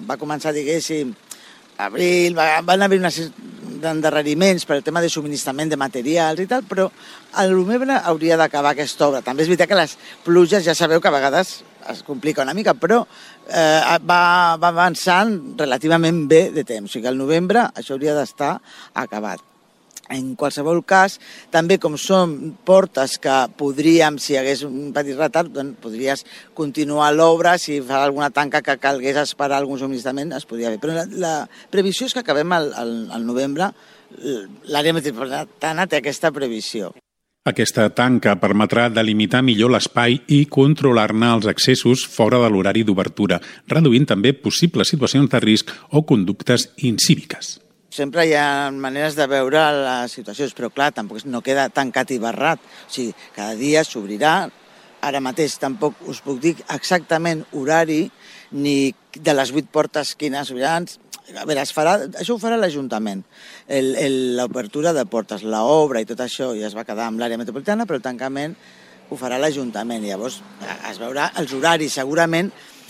va començar, diguéssim, abril, van haver unes endarreriments per al tema de subministrament de materials i tal, però al novembre hauria d'acabar aquesta obra. També és veritat que les pluges ja sabeu que a vegades es complica una mica, però va avançant relativament bé de temps. O sigui que al novembre això hauria d'estar acabat. En qualsevol cas, també com són portes que podríem, si hi hagués un petit retard, doncs podries continuar l'obra, si fa alguna tanca que calgués esperar algun subministrament, es podria fer. Però la previsió és que acabem al novembre, l'àrea metropolitana té aquesta previsió. Aquesta tanca permetrà delimitar millor l'espai i controlar-ne els accessos fora de l'horari d'obertura, reduint també possibles situacions de risc o conductes incíviques. Sempre hi ha maneres de veure les situacions, però clar, tampoc no queda tancat i barrat. O sigui, cada dia s'obrirà. Ara mateix tampoc us puc dir exactament horari ni de les 8 portes quines obriran. A veure, això ho farà l'Ajuntament. L'obertura de portes, l'obra i tot això ja es va quedar amb l'àrea metropolitana, però el tancament ho farà l'Ajuntament. Llavors es veurà els horaris segurament,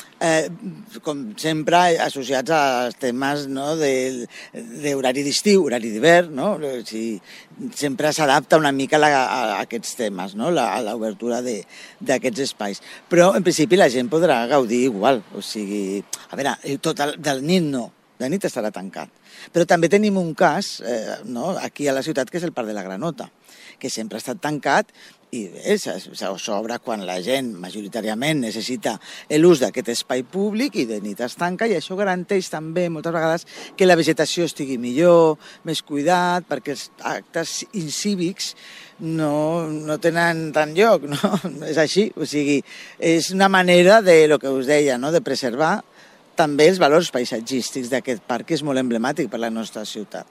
com sempre associats als temes d'horari d'estiu, horari d'hivern, no? Sempre s'adapta una mica a aquests temes, no? A l'obertura d'aquests espais. Però en principi la gent podrà gaudir igual, o sigui, a veure, tot del nit no, de nit estarà tancat. Però també tenim un cas aquí a la ciutat que és el Parc de la Granota, que sempre ha estat tancat i bé, s'obre quan la gent majoritàriament necessita l'ús d'aquest espai públic i de nit es tanca, i això garanteix també moltes vegades que la vegetació estigui millor, més cuidat, perquè els actes incívics no tenen tant lloc, no? És així, o sigui, és una manera de, el que us deia, de preservar també els valors paisatgístics d'aquest parc, que és molt emblemàtic per la nostra ciutat.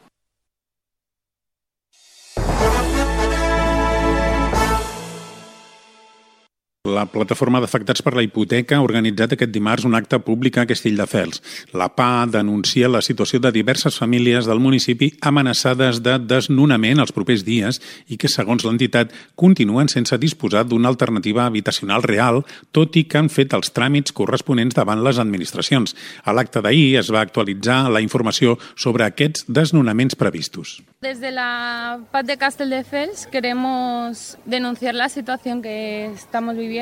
La plataforma d'afectats per la hipoteca ha organitzat aquest dimarts un acte públic a Castelldefels. La PA denuncia la situació de diverses famílies del municipi amenaçades de desnonament els propers dies i que, segons l'entitat, continuen sense disposar d'una alternativa habitacional real, tot i que han fet els tràmits corresponents davant les administracions. A l'acte d'ahir es va actualitzar la informació sobre aquests desnonaments previstos. Desde la PAD de Castelldefels queremos denunciar la situación que estamos viviendo.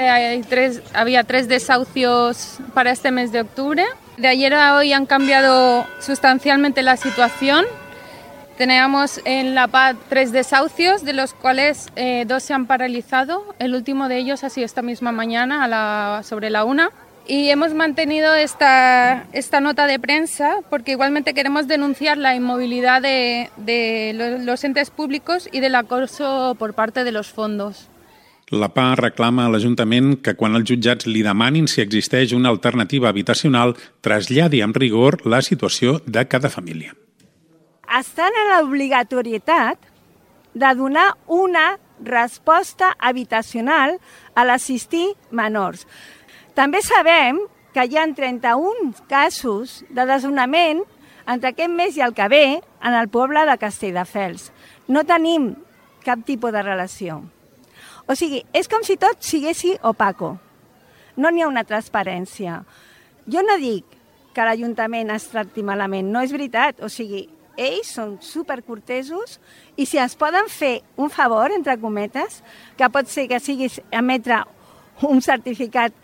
Había 3 desahucios para este mes de octubre. De ayer a hoy han cambiado sustancialmente la situación. Teníamos en la PAD 3 desahucios, de los cuales 2 se han paralizado. El último de ellos ha sido esta misma mañana, sobre la 1. Y hemos mantenido esta nota de prensa porque igualmente queremos denunciar la inmovilidad de los entes públicos y del acoso por parte de los fondos. La PA reclama a l'Ajuntament que quan els jutjats li demanin si existeix una alternativa habitacional, traslladi amb rigor la situació de cada família. Estan en l'obligatorietat de donar una resposta habitacional a l'assistir menors. També sabem que hi ha 31 casos de desnonament entre aquest mes i el que ve en el poble de Castelldefels. No tenim cap tipus de relació. O sigui, és com si tot siguessi opaco. No n'hi ha una transparència. Jo no dic que l'Ajuntament es tracti malament, no és veritat. O sigui, ells són supercortesos i si ens poden fer un favor, entre cometes, que pot ser que sigui emetre un certificat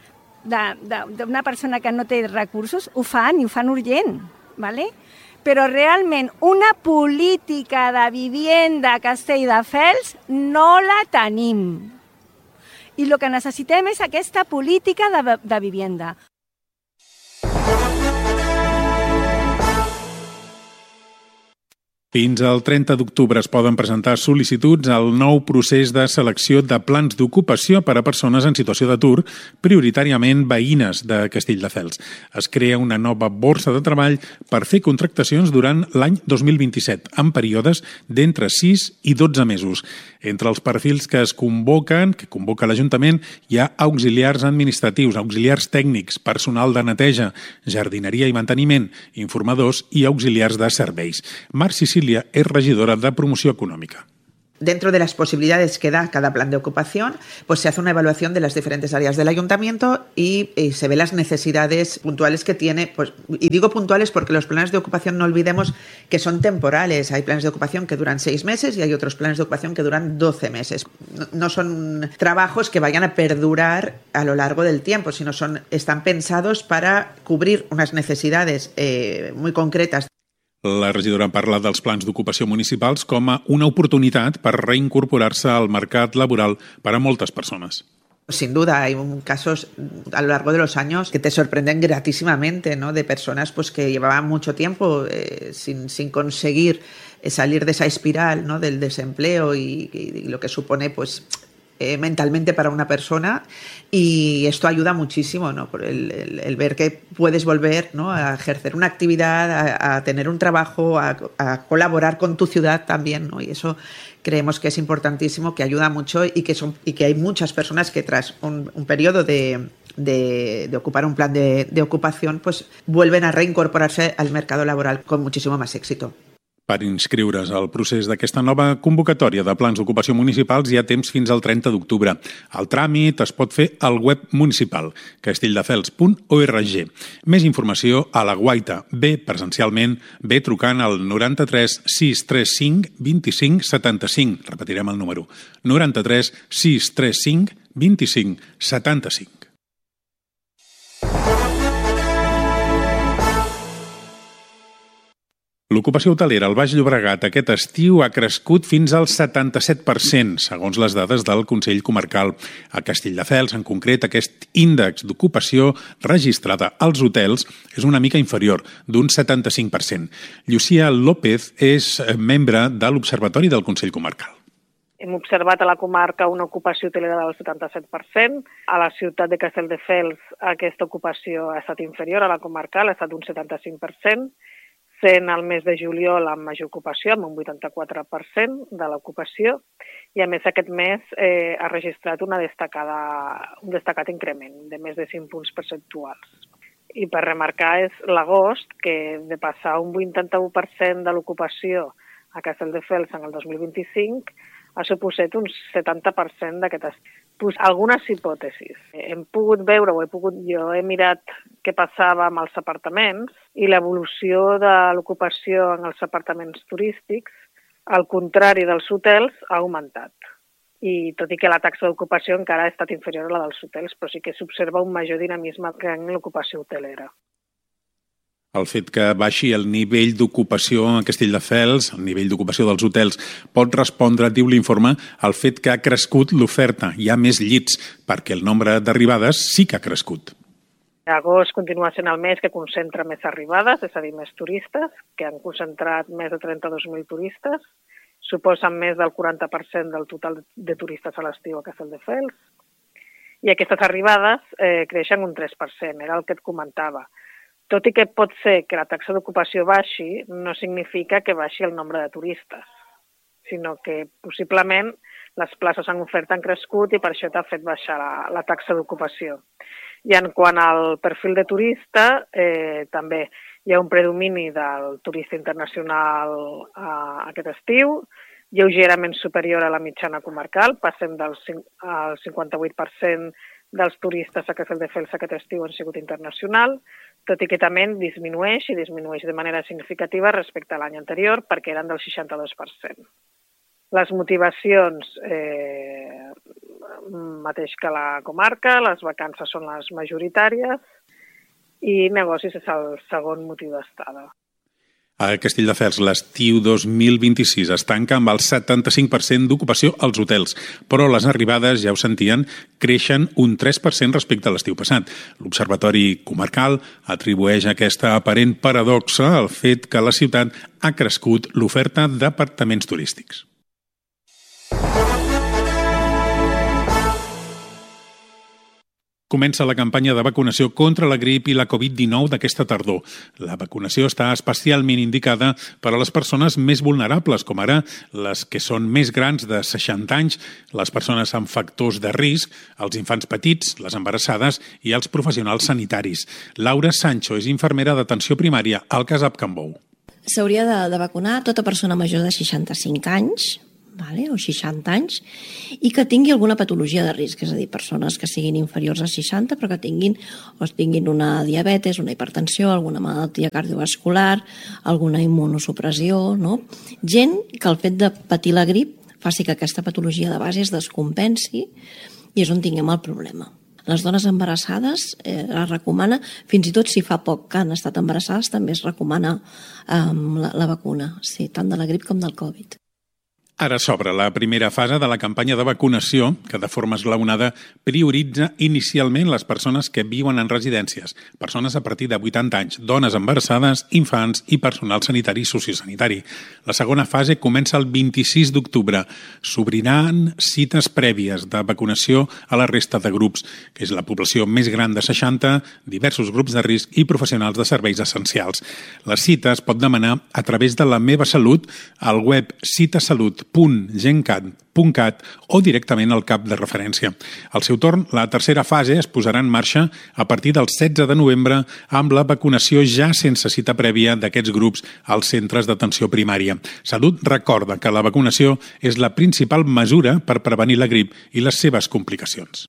d'una persona que no té recursos, ho fan i ho fan urgent, ¿vale? Però realment una política de vivienda a Castelldefels no la tenim. I el que necessitem és aquesta política de vivienda. Fins al 30 d'octubre es poden presentar sol·licituds al nou procés de selecció de plans d'ocupació per a persones en situació d'atur, prioritàriament veïnes de Castelldefels. Es crea una nova borsa de treball per fer contractacions durant l'any 2027, en períodes d'entre 6 i 12 mesos. Entre els perfils que convoca l'Ajuntament, hi ha auxiliars administratius, auxiliars tècnics, personal de neteja, jardineria i manteniment, informadors i auxiliars de serveis. Marc Sicília és regidora de Promoció Econòmica. dentro de las posibilidades que da cada plan de ocupación, pues se hace una evaluación de las diferentes áreas del ayuntamiento y se ve las necesidades puntuales que tiene. Pues, y digo puntuales porque los planes de ocupación no olvidemos que son temporales. Hay planes de ocupación que duran 6 meses y hay otros planes de ocupación que duran 12 meses. No son trabajos que vayan a perdurar a lo largo del tiempo, sino están pensados para cubrir unas necesidades muy concretas. La regidora parla dels plans d'ocupació municipals com a una oportunitat per reincorporar-se al mercat laboral per a moltes persones. Sin duda, hay casos a lo largo de los años que te sorprenden gratísimamente, ¿no? De personas pues, que llevaban mucho tiempo sin conseguir salir de esa espiral, ¿no? Del desempleo y lo que supone pues, mentalmente para una persona, y esto ayuda muchísimo, ¿no? Por el ver que puedes volver, ¿no? A ejercer una actividad, a tener un trabajo, a colaborar con tu ciudad también, ¿no? Y eso creemos que es importantísimo, que ayuda mucho y que hay muchas personas que tras un periodo de ocupar un plan de ocupación pues vuelven a reincorporarse al mercado laboral con muchísimo más éxito. Per inscriure's al procés d'aquesta nova convocatòria de plans d'ocupació municipals hi ha temps fins al 30 d'octubre. El tràmit es pot fer al web municipal, castelldefels.org. Més informació a la Guaita, bé presencialment, bé trucant al 93 635 25 75. Repetirem el número. 93 635 25 75. L'ocupació hotelera al Baix Llobregat aquest estiu ha crescut fins al 77%, segons les dades del Consell Comarcal. A Castelldefels, en concret, aquest índex d'ocupació registrada als hotels és una mica inferior, d'un 75%. Llucia López és membre de l'Observatori del Consell Comarcal. Hem observat a la comarca una ocupació hotelera del 77%. A la ciutat de Castelldefels aquesta ocupació ha estat inferior a la comarcal, ha estat un 75%. Sent el mes de juliol amb major ocupació, amb un 84% de l'ocupació, i a més aquest mes ha registrat un destacat increment de més de 5 punts percentuals. I per remarcar és l'agost, que de passar un 81% de l'ocupació a Castelldefels en el 2025 ha suposat un 70% d'aquest estiu. Pues algunes hipòtesis. Hem pogut veure, jo he mirat què passava amb els apartaments i l'evolució de l'ocupació en els apartaments turístics, al contrari dels hotels, ha augmentat. I tot i que la taxa d'ocupació encara ha estat inferior a la dels hotels, però sí que s'observa un major dinamisme en l'ocupació hotelera. El fet que baixi el nivell d'ocupació a Castelldefels, el nivell d'ocupació dels hotels, pot respondre, diu l'informe, al fet que ha crescut l'oferta. Hi ha més llits, perquè el nombre d'arribades sí que ha crescut. Agost continua sent el mes que concentra més arribades, és a dir, més turistes, que han concentrat més de 32.000 turistes, suposen més del 40% del total de turistes a l'estiu a Castelldefels, i aquestes arribades creixen un 3%, era el que et comentava. Tot i que pot ser que la taxa d'ocupació baixi, no significa que baixi el nombre de turistes, sinó que possiblement les places en oferta han crescut i per això t'ha fet baixar la taxa d'ocupació. I en quant al perfil de turista, també hi ha un predomini del turista internacional aquest estiu, lleugerament superior a la mitjana comarcal, passem al 58% dels turistes a Castelldefels aquest estiu han sigut internacional, tot i que també disminueix de manera significativa respecte a l'any anterior, perquè eren del 62%. Les motivacions, mateix que la comarca, les vacances són les majoritàries i negocis és el segon motiu d'estada. A Castelldefels, l'estiu 2026 es tanca amb el 75% d'ocupació als hotels, però les arribades, ja ho sentien, creixen un 3% respecte a l'estiu passat. L'Observatori Comarcal atribueix aquesta aparent paradoxa al fet que la ciutat ha crescut l'oferta d'apartaments turístics. Comença la campanya de vacunació contra la grip i la Covid-19 d'aquesta tardor. La vacunació està especialment indicada per a les persones més vulnerables, com ara les que són més grans de 60 anys, les persones amb factors de risc, els infants petits, les embarassades i els professionals sanitaris. Laura Sancho és infermera d'atenció primària al CASAP Can Bou. S'hauria de vacunar tota persona major de 65 anys, o 60 anys, i que tingui alguna patologia de risc, és a dir, persones que siguin inferiors a 60 però que tinguin una diabetes, una hipertensió, alguna malaltia cardiovascular, alguna immunosupressió, no? Gent que el fet de patir la grip faci que aquesta patologia de base es descompensi i és on tinguem el problema. Les dones embarassades es recomana, fins i tot si fa poc que han estat embarassades, també es recomana la vacuna, sí, tant de la grip com del Covid. Ara s'obre la primera fase de la campanya de vacunació, que de forma esglaonada prioritza inicialment les persones que viuen en residències, persones a partir de 80 anys, dones embarassades, infants i personal sanitari i sociosanitari. La segona fase comença el 26 d'octubre. S'obriran cites prèvies de vacunació a la resta de grups, que és la població més gran de 60, diversos grups de risc i professionals de serveis essencials. La cita es pot demanar a través de La Meva Salut, al web citasalut.gencat.cat o directament al CAP de referència. Al seu torn, la tercera fase es posarà en marxa a partir del 16 de novembre amb la vacunació ja sense cita prèvia d'aquests grups als centres d'atenció primària. Salut recorda que la vacunació és la principal mesura per prevenir la grip i les seves complicacions.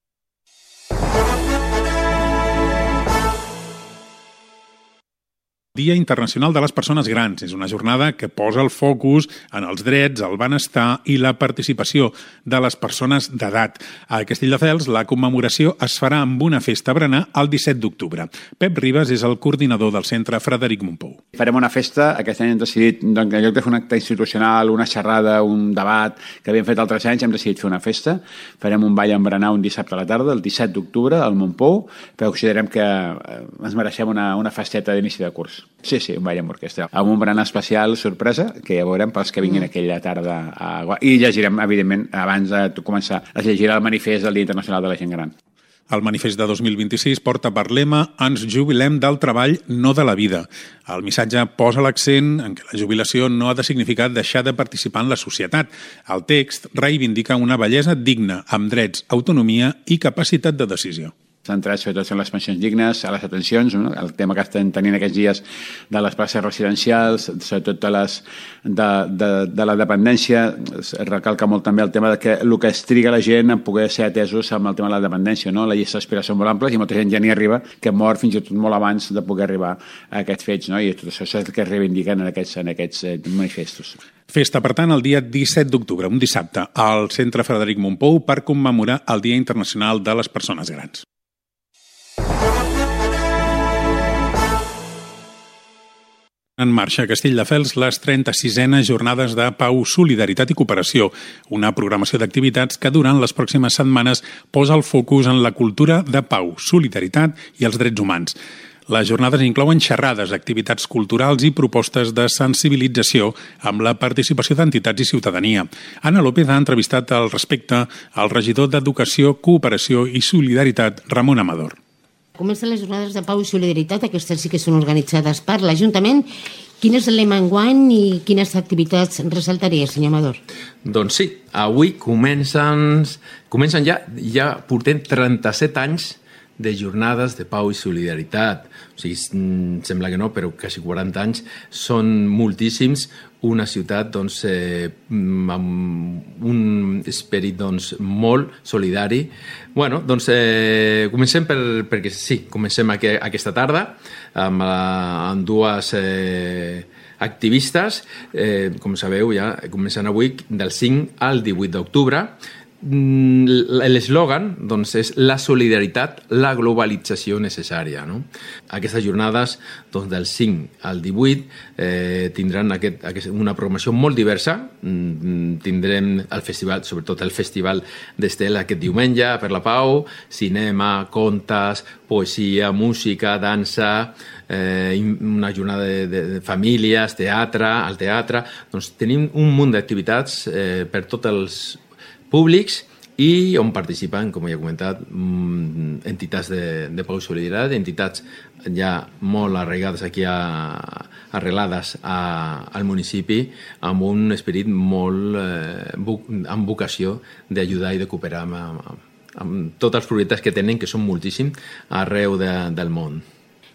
Dia Internacional de les Persones Grans. És una jornada que posa el focus en els drets, el benestar i la participació de les persones d'edat. A Castelldefels, la commemoració es farà amb una festa a berenar el 17 d'octubre. Pep Ribas és el coordinador del centre Frederic Mompou. Farem una festa. Aquest any hem decidit, doncs, en lloc de fer un acte institucional, una xerrada, un debat que havíem fet altres anys, hem decidit fer una festa. Farem un ball amb berenar un dissabte a la tarda, el 17 d'octubre, al Mompou, però considerem que ens mereixem una festeta d'inici de curs. Sí, un ball amb orquestra. Amb un berenar especial sorpresa, que ja veurem pels que vinguin aquella tarda. I llegirem, evidentment, abans de començar, es llegirà el manifest del Dia Internacional de la Gent Gran. El manifest de 2026 porta per lema «Ens jubilem del treball, no de la vida». El missatge posa l'accent en què la jubilació no ha de significar deixar de participar en la societat. El text reivindica una vellesa digna, amb drets, autonomia i capacitat de decisió. Centrats sobretot en les pensions dignes, a les atencions, no? El tema que estem tenint aquests dies de les places residencials, sobretot de la dependència, es recalca molt també el tema de que el que es triga la gent en poder ser atesos amb el tema de la dependència, no? La llista d'espera són molt amples i molta gent ja n'hi arriba, que mor fins i tot molt abans de poder arribar a aquests fets, no? I tot això és el que reivindiquen en aquests manifestos. Festa, per tant, el dia 17 d'octubre, un dissabte, al centre Frederic Mompou per commemorar el Dia Internacional de les Persones Grans. En marxa a Castelldefels les 36enes Jornades de Pau, Solidaritat i Cooperació, una programació d'activitats que durant les pròximes setmanes posa el focus en la cultura de pau, solidaritat i els drets humans. Les jornades inclouen xerrades, activitats culturals i propostes de sensibilització amb la participació d'entitats i ciutadania. Anna López ha entrevistat al respecte al regidor d'Educació, Cooperació i Solidaritat, Ramon Amador. Comencen les jornades de pau i solidaritat, aquestes sí que són organitzades per l'Ajuntament. Quin és el lema enguany i quines activitats ressaltaria, senyor Amador? Doncs sí, avui comencen ja portem 37 anys de jornades de pau i solidaritat. O sigui, sembla que no, però quasi 40 anys són moltíssims. Una ciutat amb un esperit molt solidari. Bueno, comencem perquè sí, comencem aquesta tarda amb dues activistes. Com sabeu, ja comencen avui del 5 al 18 d'octubre. L'eslògan és la solidaritat, la globalització necessària, no? Aquestes jornades del 5 al 18 tindran una programació molt diversa. Tindrem el festival, sobretot el Festival d'Estel aquest diumenge per la Pau, cinema, contes, poesia, música, dansa, una jornada de famílies, teatre, al teatre. Tenim un munt d'activitats per tots els públics i on participen, com ja he comentat, entitats de pau i solidaritat, entitats ja molt arraigades aquí, arrelades al municipi, amb un esperit molt amb vocació d'ajudar i de cooperar amb tots els projectes que tenen, que són moltíssims, arreu del món.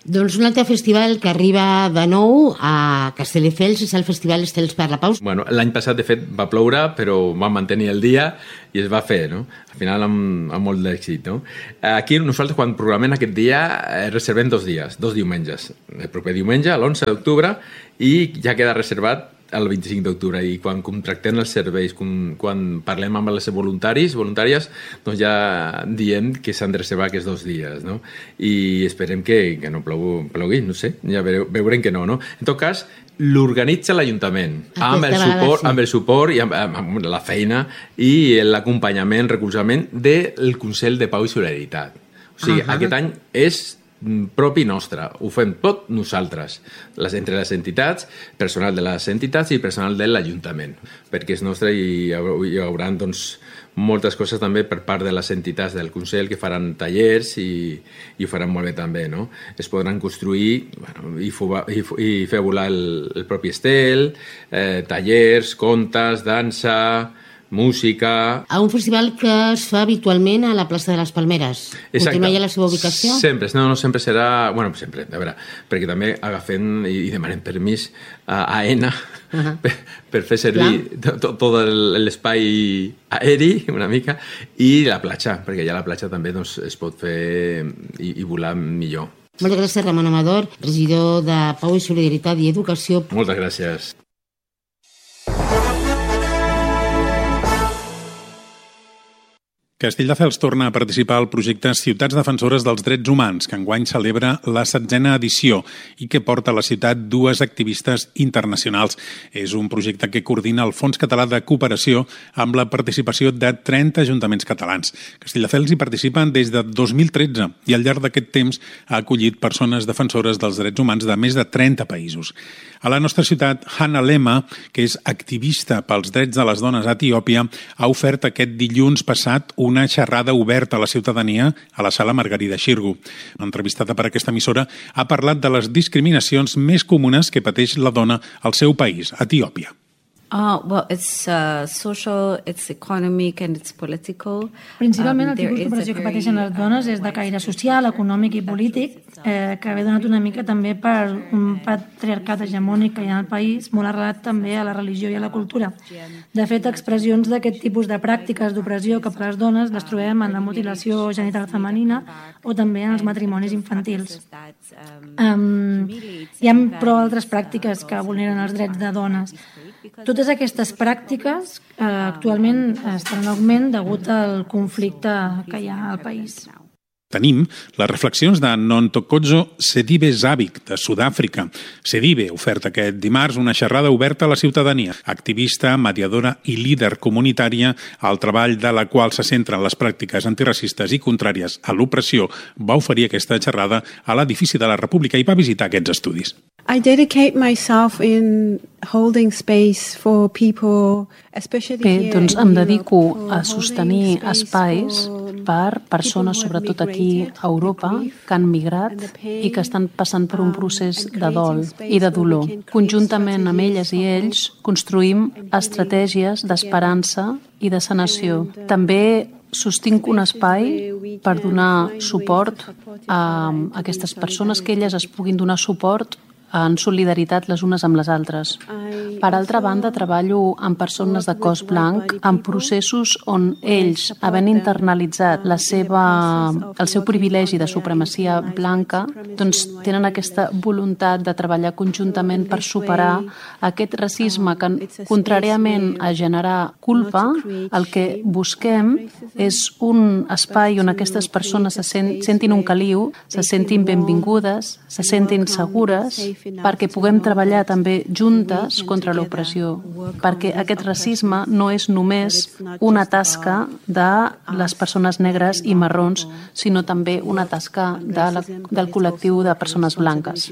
Doncs un altre festival que arriba de nou a Castelldefels és el Festival Estels per la Pau. Bueno, l'any passat, de fet, va ploure, però vam mantenir el dia i es va fer, no? Al final amb molt d'èxit, no? Aquí nosaltres, quan programem aquest dia, reservem 2 dies, 2 diumenges. El proper diumenge, l'11 d'octubre, i ja queda reservat el 25 d'octubre, i quan contractem els serveis, quan parlem amb els voluntàries, doncs ja diem que s'han de reservar aquests 2 dies, no? I esperem que no plogui, no sé, ja veurem que no, no? En tot cas, l'organitza l'Ajuntament, amb el suport i amb la feina i l'acompanyament, recolzament del Consell de Pau i Solidaritat. O sigui, aquest any és propi nostre, ho fem tot nosaltres, entre les entitats, personal de les entitats i personal de l'Ajuntament, perquè és nostre i hi haurà doncs, moltes coses també per part de les entitats del Consell que faran tallers i ho faran molt bé també, no? Es podran construir i fer volar el propi estel, tallers, contes, dansa, música... A un festival que es fa habitualment a la plaça de les Palmeres. Exacte. Continua ja la seva ubicació? Sempre, sempre serà... Bueno, sempre, a veure, perquè també agafem i demanem permís a AENA per fer servir tot l'espai aeri, una mica, i la platja, perquè ja la platja també doncs, es pot fer i volar millor. Moltes gràcies, Ramon Amador, regidor de Pau i Solidaritat i Educació. Moltes gràcies. Castelldefels torna a participar al projecte Ciutats Defensores dels Drets Humans, que enguany celebra la 7a edició i que porta a la ciutat 2 activistes internacionals. És un projecte que coordina el Fons Català de Cooperació amb la participació de 30 ajuntaments catalans. Castelldefels hi participen des de 2013 i al llarg d'aquest temps ha acollit persones defensores dels drets humans de més de 30 països. A la nostra ciutat, Hannah Lema, que és activista pels drets de les dones a Etiòpia, ha ofert aquest dilluns passat una xerrada oberta a la ciutadania a la sala Margarida Xirgu. Entrevistada per aquesta emissora, ha parlat de les discriminacions més comunes que pateix la dona al seu país, Etiòpia. Well, it's social, it's economic and it's political. Principalment el tipus d'opressió que pateixen les dones és de caire social, econòmic i polític, que ve donat una mica també per un patriarcat hegemònic que hi ha al país, molt arrelat també a la religió i a la cultura. De fet, expressions d'aquest tipus de pràctiques d'opressió cap a les dones les trobem en la mutilació genital femenina o també en els matrimonis infantils. Hi ha però altres pràctiques que vulneren els drets de dones. Totes aquestes pràctiques actualment estan en augment degut al conflicte que hi ha al país. Tenim les reflexions de Nontokozo Sedibe Zabik, de Sud-àfrica. Sedibe oferta aquest dimarts una xerrada oberta a la ciutadania. Activista, mediadora i líder comunitària, al treball de la qual se centren les pràctiques antiracistes i contràries a l'opressió, va oferir aquesta xerrada a l'edifici de la República i va visitar aquests estudis. I dedicate myself in holding space for people, especially Bé, doncs em dedico a sostenir espais per persones, sobretot aquí a Europa, que han migrat i que estan passant per un procés de dol i de dolor. Conjuntament amb elles i ells construïm estratègies d'esperança i de sanació. També sostinc un espai per donar suport a aquestes persones, que elles es puguin donar suport en solidaritat les unes amb les altres. Per altra banda, treballo amb persones de cos blanc en processos on ells, havent internalitzat el seu privilegi de supremacia blanca, doncs tenen aquesta voluntat de treballar conjuntament per superar aquest racisme que, contràriament a generar culpa, el que busquem és un espai on aquestes persones se sentin un caliu, se sentin benvingudes, se sentin segures, perquè puguem treballar també juntes contra l'opressió, perquè aquest racisme no és només una tasca de les persones negres i marrons, sinó també una tasca del col·lectiu de persones blanques.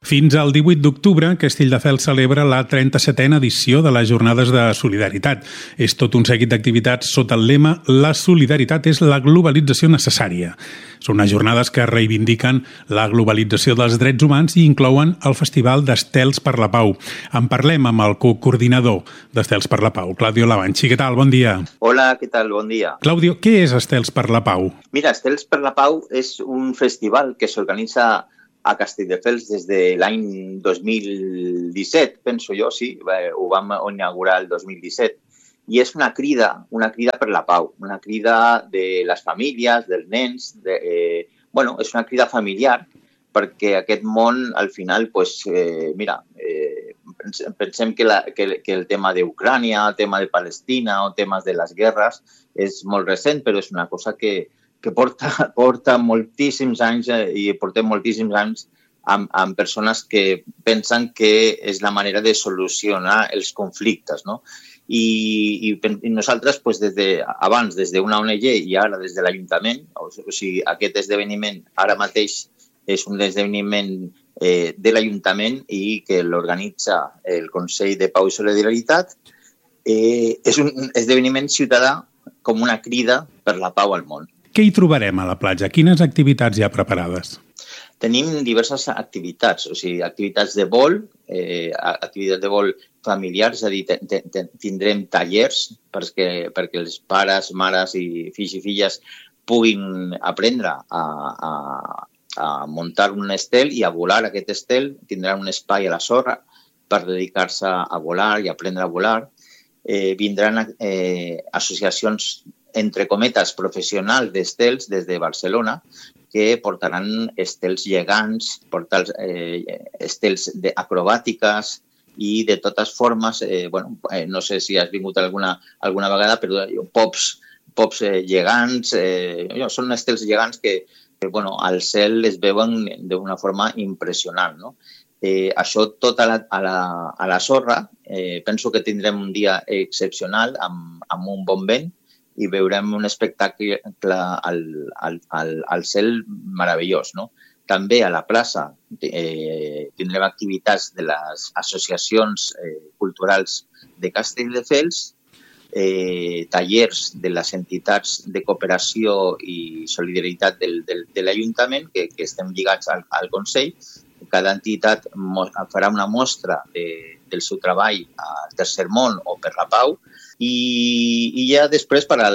Fins al 18 d'octubre, Castelldefels celebra la 37a edició de les Jornades de Solidaritat. És tot un seguit d'activitats sota el lema «La solidaritat és la globalització necessària». Són unes jornades que reivindiquen la globalització dels drets humans i inclouen el Festival d'Estels per la Pau. En parlem amb el coordinador d'Estels per la Pau, Claudio Lavanchi. Què tal? Bon dia. Hola, què tal? Bon dia. Claudio, què és Estels per la Pau? Mira, Estels per la Pau és un festival que s'organitza a Castelldefels des de l'any 2017, penso jo, sí, ho vam inaugurar el 2017, i és una crida per la pau, una crida de les famílies, dels nens, és una crida familiar, perquè aquest món, al final, pensem que el tema d'Ucrània, el tema de Palestina o temes de les guerres és molt recent, però és una cosa que porta moltíssims anys i portem moltíssims anys amb persones que pensen que és la manera de solucionar els conflictes, no? I nosaltres, abans, des d'una ONG i ara des de l'Ajuntament, o sigui, aquest esdeveniment ara mateix és un esdeveniment de l'Ajuntament i que l'organitza el Consell de Pau i Solidaritat, és un esdeveniment ciutadà com una crida per la pau al món. Què hi trobarem a la platja? Quines activitats hi ha preparades? Tenim diverses activitats, o sigui, activitats de vol familiars, és a dir, tindrem tallers perquè els pares, mares i fills i filles puguin aprendre a muntar un estel i a volar aquest estel. Tindran un espai a la sorra per dedicar-se a volar i aprendre a volar. Vindran associacions entre cometes, professionals d'estels des de Barcelona, que portaran estels gegants, estels acrobàtiques i de totes formes, no sé si has vingut alguna vegada, però pops gegants, són estels gegants que al cel es veuen d'una forma impressionant, no? Això tot a la sorra, penso que tindrem un dia excepcional amb un bon vent, i veurem un espectacle al cel meravellós, no? També a la plaça tindrem activitats de les associacions culturals de Castelldefels, tallers de les entitats de cooperació i solidaritat de l'Ajuntament, que estem lligats al Consell. Cada entitat farà una mostra del seu treball al Tercer Món o per la Pau, i ja després, a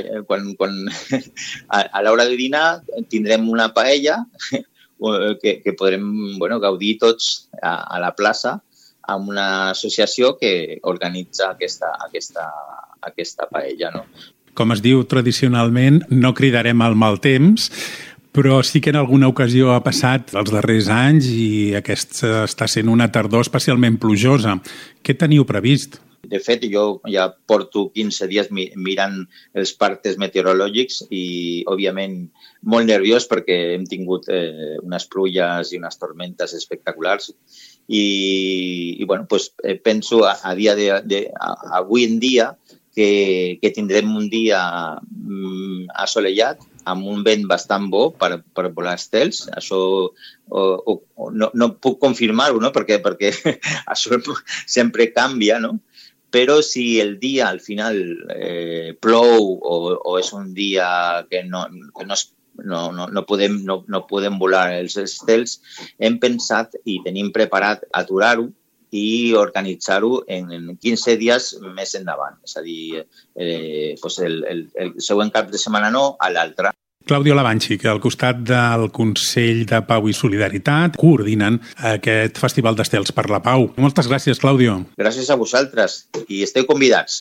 l'hora de dinar, tindrem una paella que podrem gaudir tots a la plaça amb una associació que organitza aquesta paella, no? Com es diu tradicionalment, no cridarem al mal temps, però sí que en alguna ocasió ha passat els darrers anys i aquesta està sent una tardor especialment plujosa. Què teniu previst? De fet, jo ja porto 15 dies mirant els partes meteorològics i, òbviament, molt nerviós perquè hem tingut unes pluges i unes tormentes espectaculars. I penso avui en dia que tindrem un dia assolellat amb un vent bastant bo per volar estels. Això no puc confirmar-ho, no? Perquè això sempre canvia, no? Però si el dia al final plou o és un dia que no podem volar els estels, hem pensat i tenim preparat aturar-ho i organitzar-ho en 15 dies més endavant. És a dir, el següent cap de setmana no, a l'altre. Claudio Lavanchi, que al costat del Consell de Pau i Solidaritat coordinen aquest Festival d'Estels per la Pau. Moltes gràcies, Claudio. Gràcies a vosaltres i esteu convidats.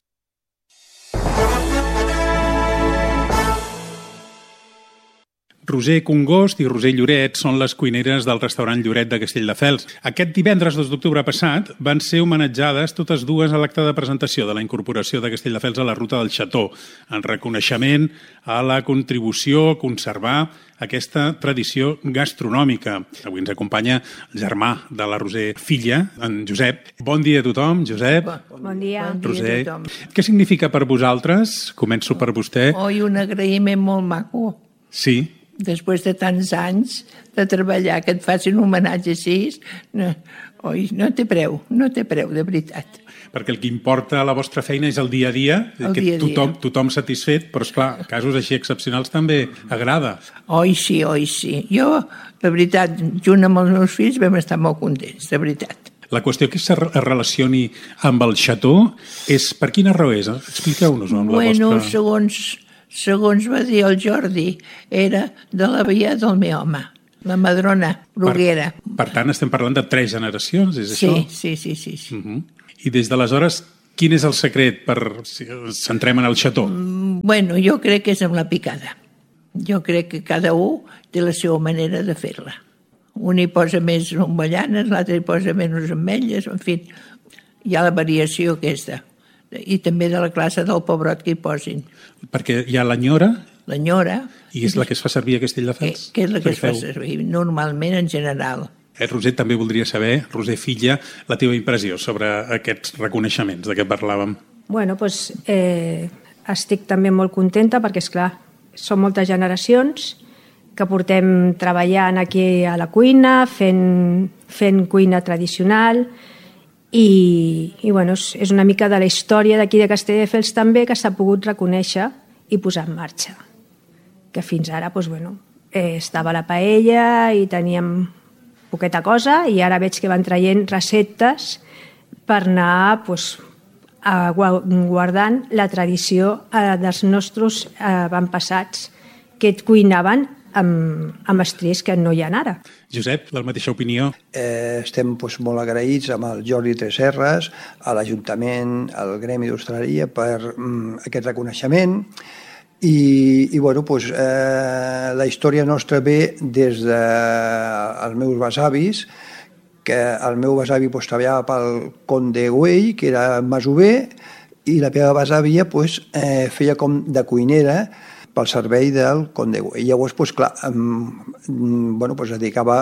Roser Congost i Roser Lloret són les cuineres del restaurant Lloret de Castelldefels. Aquest divendres 2 d'octubre passat van ser homenatjades totes dues a l'acte de presentació de la incorporació de Castelldefels a la Ruta del Xató, en reconeixement a la contribució a conservar aquesta tradició gastronòmica. Avui ens acompanya el germà de la Roser, filla, en Josep. Bon dia a tothom, Josep. Bon dia. Roser, què significa per vosaltres? Començo per vostè. Un agraïment molt maco. Sí. després de tants anys de treballar, que et facin un homenatge així, no té preu, de veritat. Perquè el que importa a la vostra feina és el dia a dia, que tothom satisfet, però, esclar, casos així excepcionals també agrada. Oi, sí. Jo, de veritat, junt amb els meus fills vam estar molt contents, de veritat. La qüestió que es relacioni amb el xató és... Per quina raó és? Expliqueu-nos amb la vostra... Segons va dir el Jordi, era de la veïa del meu home, la Madrona Bruguera. Per tant, estem parlant de 3 generacions, és això? Sí. I des d'aleshores, quin és el secret per... Si centrem en el xató? Bueno, jo crec que és amb la picada. Jo crec que cada un té la seva manera de fer-la. Un hi posa més avellanes, l'altre hi posa menys ametlles, en fi, hi ha la variació aquesta. I també de la classe del pebrot que hi posin. Perquè hi ha l'enyora... L'enyora... I és la que es fa servir a Castelldefels? Que és la que es fa servir, normalment, en general. Roser, també voldria saber, Roser filla, la teva impressió sobre aquests reconeixements de què parlàvem. Bueno, doncs estic també molt contenta perquè, esclar, són moltes generacions que portem treballant aquí a la cuina, fent cuina tradicional i bueno, és una mica de la història d'aquí de Castelldefels també que s'ha pogut reconèixer i posar en marxa. Que fins ara, doncs, bueno, estava la paella i teníem poqueta cosa i ara veig que van traient receptes per anar guardant la tradició dels nostres avantpassats que cuinaven amb estris que no hi ha ara. Josep, la mateixa opinió? Estem molt agraïts amb el Jordi Tresserras, a l'Ajuntament, al Gremi d'Hostaleria per aquest reconeixement. I bueno, la història nostra ve des dels meus besavis, que el meu besavi treballava pel Conde Güell, que era masover, i la meva besàvia feia com de cuinera pel servei del Conde Güell. Llavors, clar, es dedicava...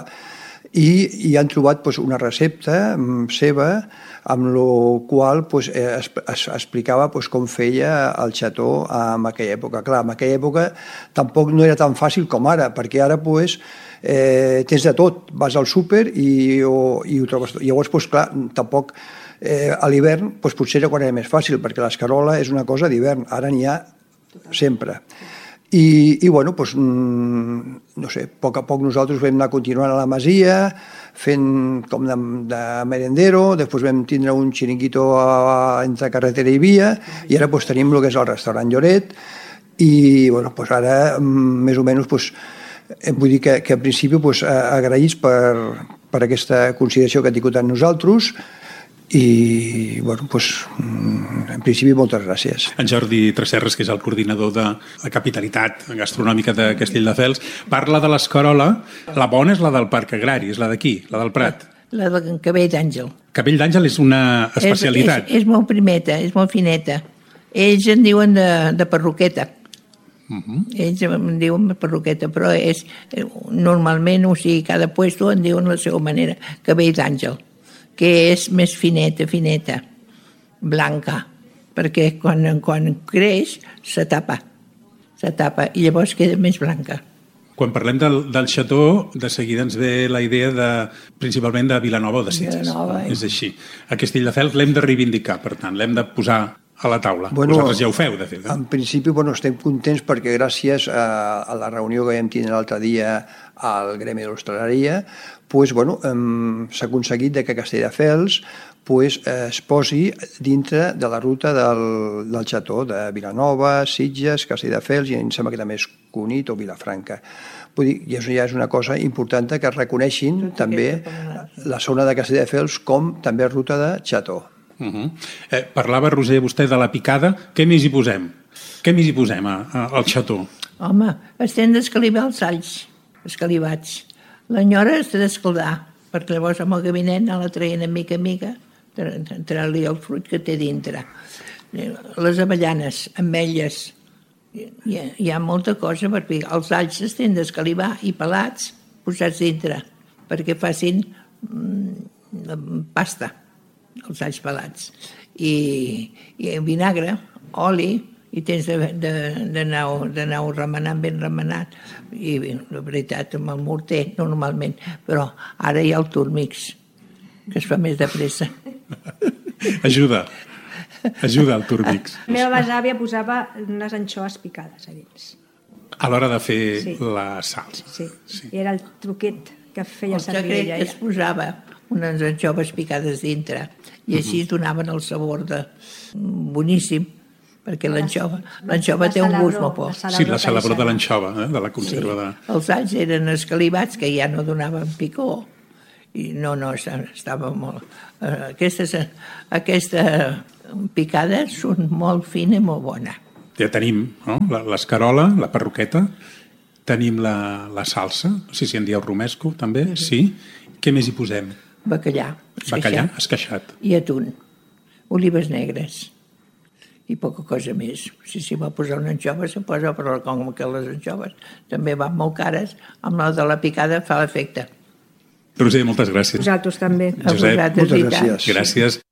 I han trobat una recepta seva amb la qual es explicava com feia el xató en aquella època. Clar, en aquella època tampoc no era tan fàcil com ara, perquè ara tens de tot, vas al súper i ho trobes tot. Llavors, clar, tampoc a l'hivern potser era quan era més fàcil, perquè l'escarola és una cosa d'hivern, ara n'hi ha sempre. I bueno, no sé, a poc a poc nosaltres vam anar continuant a la masia, fent com de merendero, després vam tindre un xiringuito entre carretera i via, i ara tenim el que és el restaurant Lloret, i bueno, ara més o menys vull dir que en principi agraïts per aquesta consideració que ha tingut amb nosaltres, i bueno, en principi moltes gràcies. En Jordi Tresserras, que és el coordinador de la capitalitat gastronòmica de Castelldefels, parla de l'escarola. La bona és la del Parc Agrari, és la d'aquí, la del Prat. La del Cabell d'Àngel. Cabell d'Àngel és una especialitat. És molt primeta, és molt fineta. Ells en diuen de perruqueta. Ells en diuen perruqueta, però normalment, o sigui, cada puesto en diuen la seva manera. Cabell d'Àngel, que és més fineta, blanca, perquè quan creix se tapa, i llavors queda més blanca. Quan parlem del xató, de seguida ens ve la idea principalment de Vilanova o de Sitges. És així. A Castelldefels l'hem de reivindicar, per tant, l'hem de posar a la taula. Vosaltres ja ho feu, de fet. En principi estem contents perquè gràcies a la reunió que vam tenir l'altre dia al Gremi de l'Hostaleria s'ha aconseguit que Castelldefels es posi dintre de la ruta del xató de Vilanova, Sitges, Castelldefels i em sembla que també és Cunit o Vilafranca. Vull dir, ja és una cosa important que es reconeixin també la zona de Castelldefels com també ruta de xató. Parlava, Roser, vostè de la picada. Què més hi posem? Què més hi posem al xató? Home, estem d'escalivar els alls escalivats. L'enyora has d'escaldar, perquè llavors amb el gabinet la traient mica en mica, treure-li el fruit que té dintre. Les avellanes, ametlles, hi ha molta cosa per picar. Els alls s'estem d'escalivar i pelats posats dintre, perquè facin pasta, els alls pelats. I vinagre, oli i tens d'anar-ho remenant ben remenat. I la veritat, amb el morter normalment, però ara hi ha el turmix, que es fa més de pressa. Ajuda el turmix. La meva besàvia posava unes anxoves picades a dins. A l'hora de fer la salsa. Sí, i era el truquet que feia servir ella. El secret que es posava unes anxoves picades dintre i així donaven el sabor boníssim, perquè l'anxova té un gust molt bo. Sí, la salabror de l'anxova, de la conserva de... Els alls eren escalivats que ja no donaven picor i no, estava molt... Aquesta picada són molt fina i molt bona. Ja tenim l'escarola, la perruqueta, tenim la salsa, no sé si en dieu romesco també, sí. Què més hi posem? Bacallà esqueixat. I atún, olives negres i poca cosa més. Si s'hi va posar una anxova, se posa, però com que les anxoves també van molt cares, amb la de la picada fa l'efecte. Roser, moltes gràcies. Vosaltres també. Josep, moltes gràcies. Gràcies.